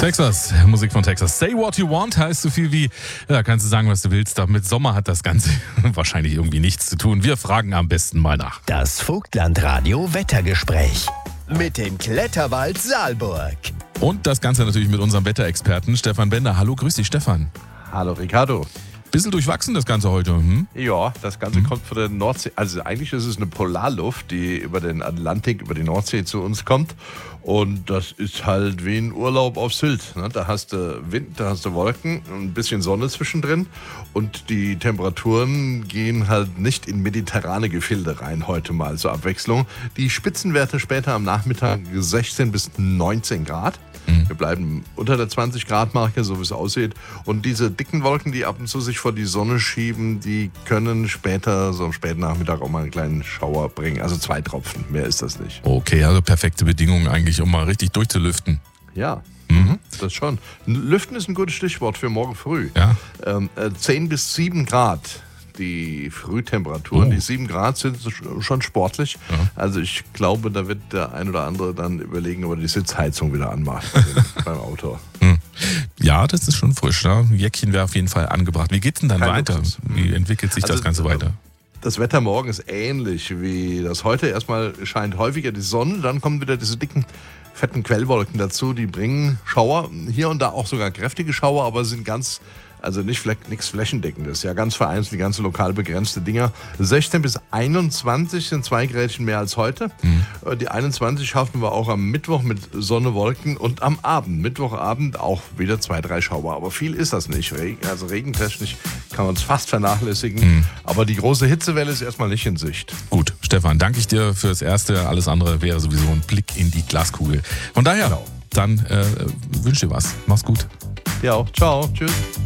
Texas, Musik von Texas. Say what you want heißt so viel wie, ja, kannst du sagen, was du willst, doch mit Sommer hat das Ganze wahrscheinlich irgendwie nichts zu tun. Wir fragen am besten mal nach. Das Vogtlandradio Wettergespräch mit dem Kletterwald Saalburg. Und das Ganze natürlich mit unserem Wetterexperten Stefan Bender. Hallo, grüß dich Stefan. Hallo Ricardo. Bisschen durchwachsen das Ganze heute. Ja, das Ganze kommt von der Nordsee. Also eigentlich ist es eine Polarluft, die über den Atlantik, über die Nordsee zu uns kommt. Und das ist halt wie ein Urlaub auf Sylt. Ne? Da hast du Wind, da hast du Wolken, ein bisschen Sonne zwischendrin. Und die Temperaturen gehen halt nicht in mediterrane Gefilde rein heute mal zur Abwechslung. Die Spitzenwerte später am Nachmittag 16 bis 19 Grad. Wir bleiben unter der 20-Grad-Marke, so wie es aussieht. Und diese dicken Wolken, die ab und zu sich vor die Sonne schieben, die können später, so am späten Nachmittag, auch mal einen kleinen Schauer bringen. Also 2 Tropfen, mehr ist das nicht. Okay, also perfekte Bedingungen eigentlich, um mal richtig durchzulüften. Ja, das schon. Lüften ist ein gutes Stichwort für morgen früh. Ja. 10 bis 7 Grad. Die Frühtemperaturen, die 7 Grad sind schon sportlich. Ja. Also ich glaube, da wird der ein oder andere dann überlegen, ob er die Sitzheizung wieder anmacht beim Auto. Ja, das ist schon frisch. Ne? Ein Jäckchen wäre auf jeden Fall angebracht. Wie geht's denn dann Kein weiter? Luxus. Wie entwickelt sich das Ganze weiter? Das Wetter morgen ist ähnlich wie das heute. Erstmal scheint häufiger die Sonne, dann kommen wieder diese dicken, fetten Quellwolken dazu. Die bringen Schauer, hier und da auch sogar kräftige Schauer, aber sind also nichts Flächendeckendes, ja, ganz vereinzelt, ganz lokal begrenzte Dinger. 16 bis 21 sind 2 Grädchen mehr als heute. Die 21 schaffen wir auch am Mittwoch mit Sonne, Wolken und am Abend. Mittwochabend auch wieder 2, 3 Schauer. Aber viel ist das nicht. Also regentechnisch kann man es fast vernachlässigen. Aber die große Hitzewelle ist erstmal nicht in Sicht. Gut, Stefan, danke ich dir fürs Erste. Alles andere wäre sowieso ein Blick in die Glaskugel. Von daher, dann wünsche dir was. Mach's gut. Ja, ciao, tschüss.